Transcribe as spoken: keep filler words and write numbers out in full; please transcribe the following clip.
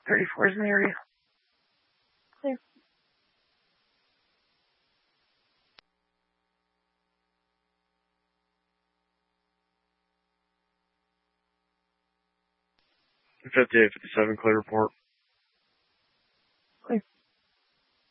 thirty-four is in the area. Clear. fifty-eight fifty-seven, clear report.